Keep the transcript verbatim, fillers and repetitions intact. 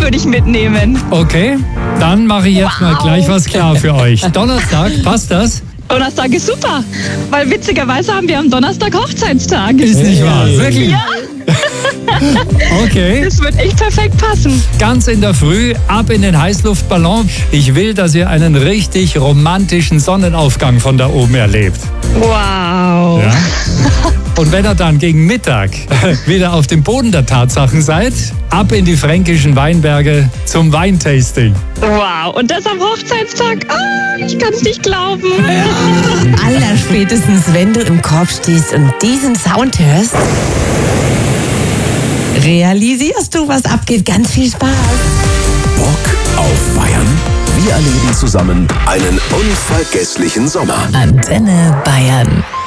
würde ich mitnehmen. Okay, dann mache ich jetzt wow. mal gleich was klar für euch. Donnerstag, passt das? Donnerstag ist super, weil witzigerweise haben wir am Donnerstag Hochzeitstag. Ist nicht wahr, wirklich? Ja. Okay. Das wird echt perfekt passen. Ganz in der Früh, ab in den Heißluftballon. Ich will, dass ihr einen richtig romantischen Sonnenaufgang von da oben erlebt. Wow. Ja? Und wenn ihr dann gegen Mittag wieder auf dem Boden der Tatsachen seid, ab in die fränkischen Weinberge zum Weintasting. Wow, und das am Hochzeitstag? Ah, ich kann es nicht glauben. Ja. Allerspätestens, wenn du im Korb stehst und diesen Sound hörst, realisierst du, was abgeht. Ganz viel Spaß. Bock auf Bayern? Wir erleben zusammen einen unvergesslichen Sommer. Antenne Bayern.